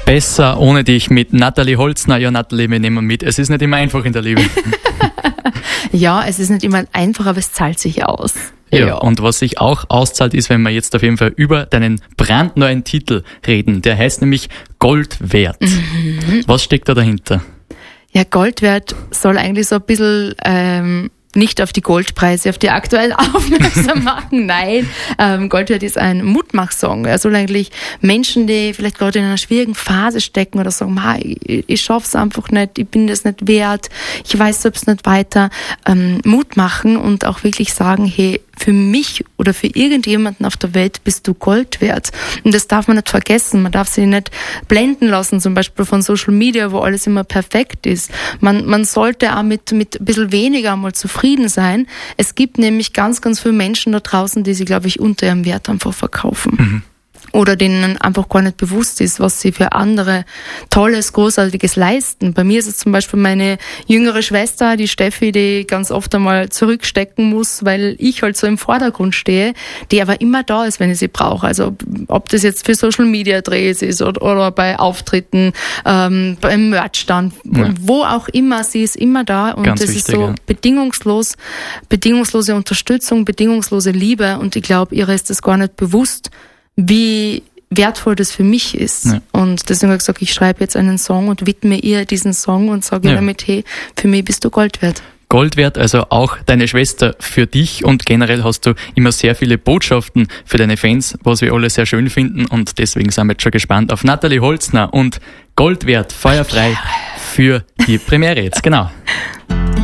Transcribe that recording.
Besser ohne dich mit Nathalie Holzner. Ja, Nathalie, wir nehmen mit. Es ist nicht immer einfach in der Liebe. Ja, es ist nicht immer einfach, aber es zahlt sich aus. Ja, und was sich auch auszahlt, ist, wenn wir jetzt auf jeden Fall über deinen brandneuen Titel reden. Der heißt nämlich Gold wert. Mhm. Was steckt da dahinter? Ja, Gold wert soll eigentlich so ein bisschen nicht auf die Goldpreise, auf die aktuell aufmerksam machen. Nein, Gold wert ist ein Mutmachsong. Er soll eigentlich Menschen, die vielleicht gerade in einer schwierigen Phase stecken oder sagen, ich schaff's einfach nicht, ich bin das nicht wert, ich weiß selbst nicht weiter, Mut machen und auch wirklich sagen, hey, für mich oder für irgendjemanden auf der Welt bist du Gold wert. Und das darf man nicht vergessen. Man darf sich nicht blenden lassen, zum Beispiel von Social Media, wo alles immer perfekt ist. Man sollte auch mit ein bisschen weniger mal zufrieden sein. Es gibt nämlich ganz, ganz viele Menschen da draußen, die sich, glaube ich, unter ihrem Wert einfach verkaufen. Mhm. Oder denen einfach gar nicht bewusst ist, was sie für andere Tolles, Großartiges leisten. Bei mir ist es zum Beispiel meine jüngere Schwester, die Steffi, die ganz oft einmal zurückstecken muss, weil ich halt so im Vordergrund stehe, die aber immer da ist, wenn ich sie brauche. Also ob das jetzt für Social Media Drehs ist oder bei Auftritten, beim Merchstand, wo auch immer, sie ist immer da und ganz das wichtig, ist so bedingungslose Unterstützung, bedingungslose Liebe und ich glaube, ihr ist das gar nicht bewusst, wie wertvoll das für mich ist. Ja. Und deswegen habe ich gesagt, ich schreibe jetzt einen Song und widme ihr diesen Song und sage ihr damit, hey, für mich bist du Gold wert. Gold wert, also auch deine Schwester für dich und generell hast du immer sehr viele Botschaften für deine Fans, was wir alle sehr schön finden und deswegen sind wir jetzt schon gespannt auf Nathalie Holzner und Gold wert, feuerfrei für die Premiere jetzt, genau.